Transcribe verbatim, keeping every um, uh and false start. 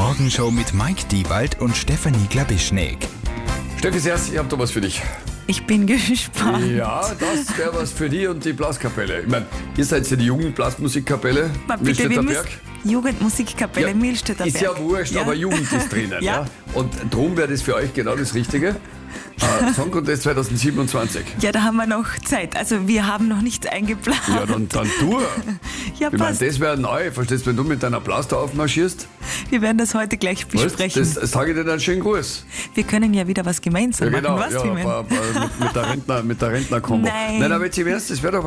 Morgenshow mit Mike Diewald und Stefanie Glabischnik. Steffi Sers, ich hab da was für dich. Ich bin gespannt. Ja, das wäre was für dich und die Blaskapelle. Ich meine, ihr seid ja die Jugendblasmusikkapelle. Ma, bitte, wir Berg. müssen Jugendmusikkapelle Ja, Millstätter ist Berg. ja wurscht, Ja. aber Jugend ist drinnen. ja. Ja. Und drum wäre das für euch genau das Richtige. Äh, Song Contest zwanzig siebenundzwanzig. Ja, da haben wir noch Zeit. Also wir haben noch nichts eingeplant. Ja, dann, dann tu. Ja, Ich meine, passt. das wäre neu. Verstehst du, wenn du mit deinem Applaus da aufmarschierst? Wir werden das heute gleich besprechen. Das, das sage ich dir dann schönen Gruß. Wir können ja wieder was gemeinsam Ja, genau. machen. Was, Ja, Timon? aber, aber mit, mit der Rentner, mit der Rentner-Kombo. Nein. Nein, aber jetzt im Ernst, das wäre doch